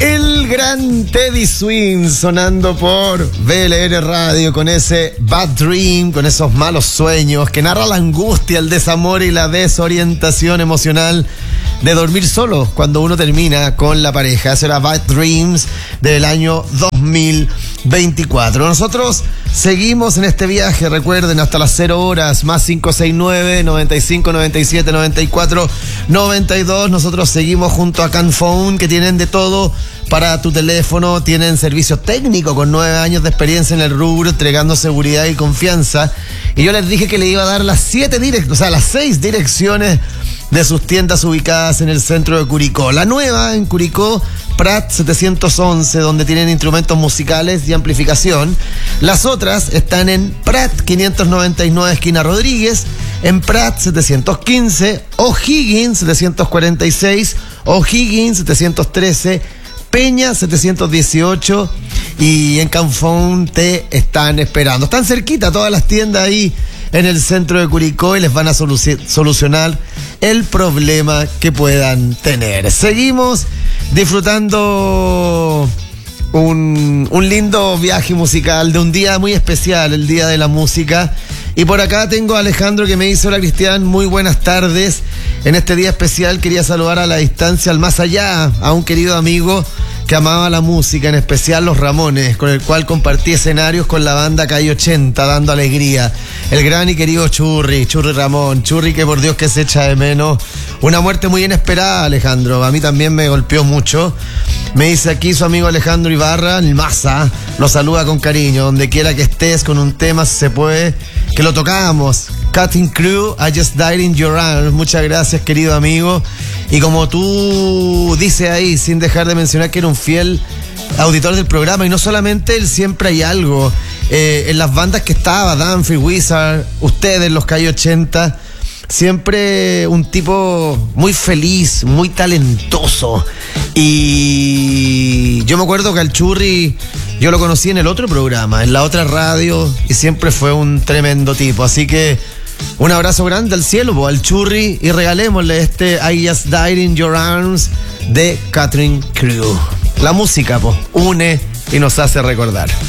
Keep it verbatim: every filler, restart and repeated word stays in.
El gran Teddy Swing sonando por B L R Radio con ese Bad Dream, con esos malos sueños que narra la angustia, el desamor y la desorientación emocional de dormir solo cuando uno termina con la pareja. Eso era Bad Dreams del año dos mil veinticuatro. Nosotros seguimos en este viaje, recuerden, hasta las cero horas, más cinco seis nueve, noventa y cinco, noventa y siete, noventa y cuatro, noventa y dos. Nosotros seguimos junto a Canphone, que tienen de todo para tu teléfono, tienen servicio técnico con nueve años de experiencia en el rubro, entregando seguridad y confianza. Y yo les dije que le iba a dar las siete direct, o sea, las seis direcciones de sus tiendas ubicadas en el centro de Curicó. La nueva en Curicó, Prat setecientos once, donde tienen instrumentos musicales y amplificación. Las otras están en Prat quinientos noventa y nueve, esquina Rodríguez, en Prat setecientos quince, O'Higgins setecientos cuarenta y seis, O'Higgins setecientos trece, Peña setecientos dieciocho, y en Canphone te están esperando. Están cerquita todas las tiendas ahí en el centro de Curicó y les van a soluci- solucionar el problema que puedan tener. Seguimos disfrutando un, un lindo viaje musical de un día muy especial, el Día de la Música. Y por acá tengo a Alejandro, que me dice: hola Cristian, muy buenas tardes. En este día especial quería saludar a la distancia, al más allá, a un querido amigo que amaba la música, en especial Los Ramones, con el cual compartí escenarios con la banda Calle ochenta, dando alegría. El gran y querido Churri, Churri Ramón, Churri que por Dios que se echa de menos. Una muerte muy inesperada, Alejandro, a mí también me golpeó mucho. Me dice aquí su amigo Alejandro Ibarra, el Maza, lo saluda con cariño, donde quiera que estés con un tema, si se puede, que lo tocamos. Cutting Crew, I Just Died in Your Arms. Muchas gracias, querido amigo. Y como tú dices ahí, sin dejar de mencionar que era un fiel auditor del programa, y no solamente él, siempre hay algo. Eh, en las bandas que estaba, Danfrey, Wizard, ustedes, los Calle ochenta, siempre un tipo muy feliz, muy talentoso. Y yo me acuerdo que al Churri yo lo conocí en el otro programa, en la otra radio, y siempre fue un tremendo tipo. Así que un abrazo grande al cielo, po, al Churri, y regalémosle este I Just Died in Your Arms de Cutting Crew. La música, pues, une y nos hace recordar.